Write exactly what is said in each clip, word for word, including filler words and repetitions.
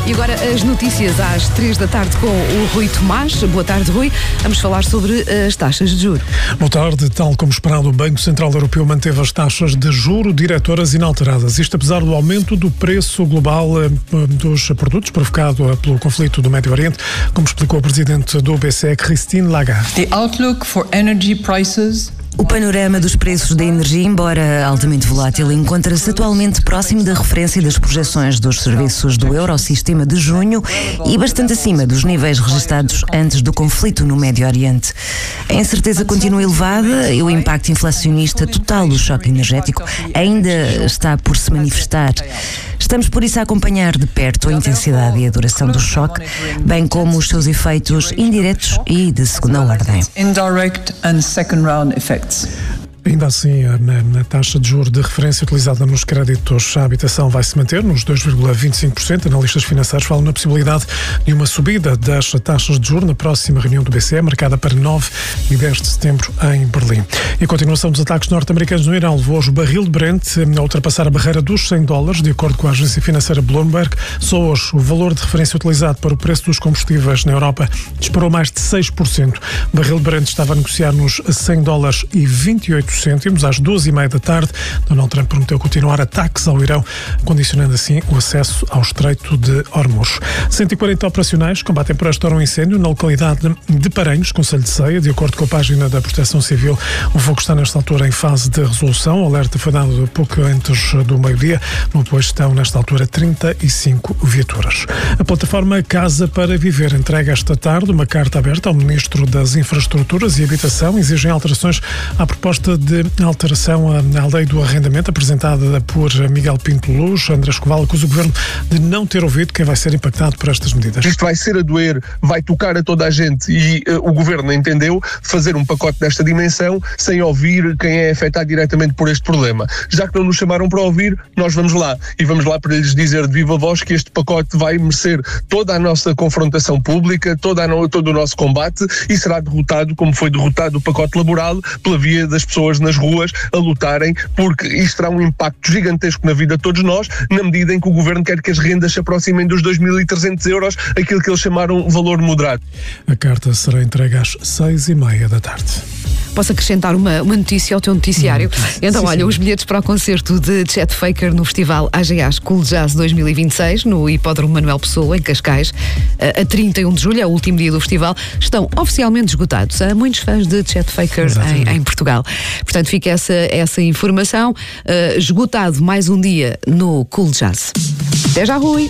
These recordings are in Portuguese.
E agora as notícias às três da tarde com o Rui Tomás. Boa tarde, Rui. Vamos falar sobre as taxas de juros. Boa tarde. Tal como esperado, o Banco Central Europeu manteve as taxas de juro diretoras inalteradas. Isto apesar do aumento do preço global dos produtos provocado pelo conflito do Médio Oriente, como explicou a presidente do B C E, Christine Lagarde. The outlook for energy prices. O panorama dos preços da energia, embora altamente volátil, encontra-se atualmente próximo da referência das projeções dos serviços do Eurosistema de junho e bastante acima dos níveis registados antes do conflito no Médio Oriente. A incerteza continua elevada e o impacto inflacionista total do choque energético ainda está por se manifestar. Estamos, por isso, a acompanhar de perto a intensidade e a duração do choque, bem como os seus efeitos indiretos e de segunda ordem. Indirect and second round effects. Ainda assim, na, na taxa de juros de referência utilizada nos créditos à habitação vai se manter nos dois vírgula vinte e cinco por cento. Analistas financeiros falam na possibilidade de uma subida das taxas de juros na próxima reunião do B C E, marcada para nove e dez de setembro em Berlim. E a continuação dos ataques norte-americanos no Irão levou hoje o barril de Brent a ultrapassar a barreira dos cem dólares, de acordo com a agência financeira Bloomberg. Só hoje o valor de referência utilizado para o preço dos combustíveis na Europa disparou mais de seis por cento. O barril de Brent estava a negociar nos cem dólares e vinte e oito cêntimos. Às duas e meia da tarde, Donald Trump prometeu continuar ataques ao Irão, condicionando assim o acesso ao Estreito de Hormuz. cento e quarenta operacionais combatem por esta hora um incêndio na localidade de Paranhos, concelho de Ceia. De acordo com a página da Proteção Civil, o fogo está nesta altura em fase de resolução. O alerta foi dado pouco antes do meio-dia. No apoio estão, nesta altura, trinta e cinco viaturas. A plataforma Casa para Viver entrega esta tarde uma carta aberta ao Ministro das Infraestruturas e Habitação. Exigem alterações à proposta de alteração à lei do arrendamento apresentada por Miguel Pinto Luz. André Escoval acusa o Governo de não ter ouvido quem vai ser impactado por estas medidas. Isto vai ser a doer, vai tocar a toda a gente e uh, o Governo entendeu fazer um pacote desta dimensão sem ouvir quem é afetado diretamente por este problema. Já que não nos chamaram para ouvir, nós vamos lá e vamos lá para lhes dizer de viva voz que este pacote vai merecer toda a nossa confrontação pública, toda a no, todo o nosso combate e será derrotado como foi derrotado o pacote laboral pela via das pessoas nas ruas a lutarem, porque isto terá um impacto gigantesco na vida de todos nós, na medida em que o Governo quer que as rendas se aproximem dos dois mil e trezentos euros, aquilo que eles chamaram valor moderado. A carta será entregue às seis e meia da tarde. Posso acrescentar uma, uma notícia ao teu noticiário? Hum, então, sim, olha, sim. Os bilhetes para o concerto de Chet Faker no Festival A G A Cool Jazz dois mil e vinte e seis, no Hipódromo Manuel Pessoa, em Cascais, a trinta e um de julho, é o último dia do festival, estão oficialmente esgotados. Há muitos fãs de Chet Faker em, em Portugal. Portanto, fica essa, essa informação. Uh, esgotado mais um dia no Cool Jazz. Até já, Rui!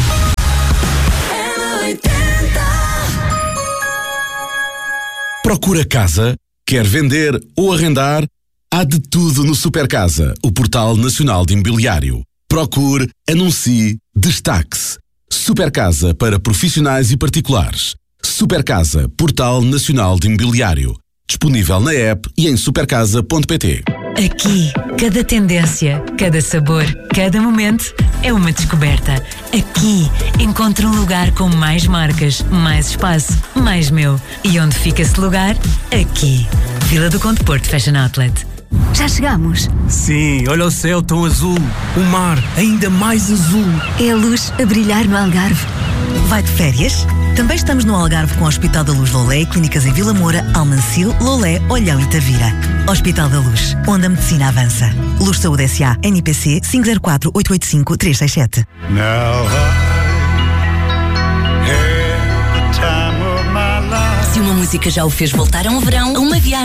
Procura casa? Quer vender ou arrendar? Há de tudo no Supercasa, o portal nacional de imobiliário. Procure, anuncie, destaque-se. Supercasa para profissionais e particulares. Supercasa, portal nacional de imobiliário. Disponível na app e em supercasa ponto pt. Aqui, cada tendência, cada sabor, cada momento é uma descoberta. Aqui, encontro um lugar com mais marcas, mais espaço, mais meu. E onde fica esse lugar? Aqui. Vila do Conde Porto Fashion Outlet. Já chegamos? Sim, olha o céu tão azul. O mar ainda mais azul. É a luz a brilhar no Algarve. Vai de férias? Também estamos no Algarve com o Hospital da Luz Lolé e clínicas em Vila Moura, Almancil, Lolé, Olhão e Tavira. Hospital da Luz, onde a medicina avança. Luz Saúde S A, N I P C cinco zero quatro, oito oito cinco, três seis sete. Se uma música já o fez voltar a um verão, a uma viagem